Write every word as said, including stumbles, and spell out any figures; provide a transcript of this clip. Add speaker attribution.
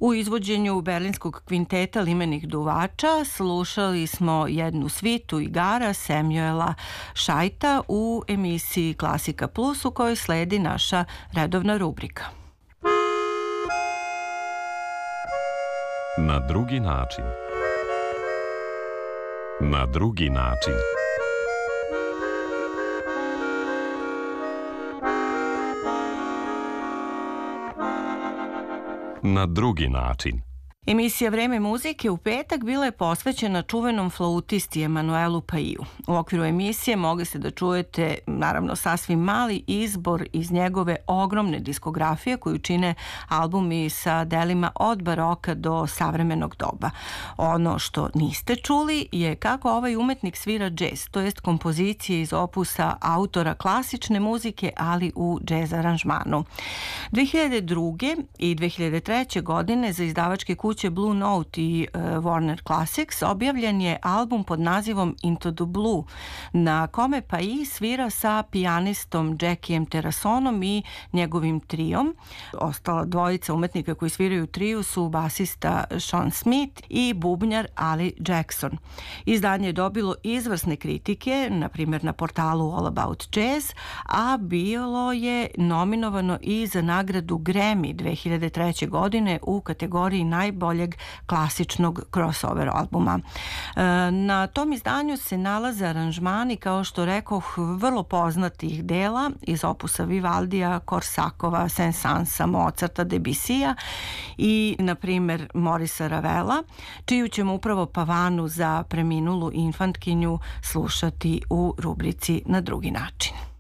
Speaker 1: U izvođenju berlinskog kvinteta Limenih duvača slušali smo jednu svitu igara Samuela Šajta u emisiji Klasika Plus u kojoj sledi naša redovna rubrika.
Speaker 2: Na drugi način. Na drugi način. Na drugi način.
Speaker 1: Emisija Vreme muzike u petak bila je posvećena čuvenom flautisti Emanuelu Paiju. U okviru emisije mogli ste da čujete, naravno, sasvim mali izbor iz njegove ogromne diskografije koju čine albumi sa delima od baroka do savremenog doba. Ono što niste čuli je kako ovaj umetnik svira džez, to jest kompozicije iz opusa autora klasične muzike, ali u džez aranžmanu. dve hiljade druge. i dve hiljade treće. godine za izdavačke kuće Blue Note i uh, Warner Classics objavljen je album pod nazivom Into the Blue, na kome Pai svira sa pijanistom Jackiem Terrasonom i njegovim trijom. Ostala dvojica umetnika koji sviraju triju su basista Sean Smith i bubnjar Ali Jackson. Izdanje je dobilo izvrsne kritike, na primjer na portalu All About Jazz, a bilo je nominovano i za nagradu Grammy dve hiljade treće. godine u kategoriji najboljeg klasičnog crossover albuma. Na tom izdanju se nalaze aranžmani, kao što rekoh, vrlo poznatih dela iz opusa Vivaldija, Korsakova, Saint-Sansa, Mozarta, Debussija i, na primjer, Morisa Ravela, čiju ćemo upravo Pavanu za preminulu infantkinju slušati u rubrici Na drugi način.